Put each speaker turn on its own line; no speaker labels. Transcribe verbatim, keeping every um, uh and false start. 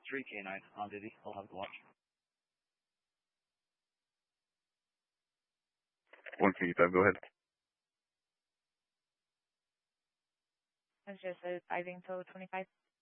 three K nine on duty. I'll have the watch.
one fifty-five, go ahead.
It's just a five info twenty-five.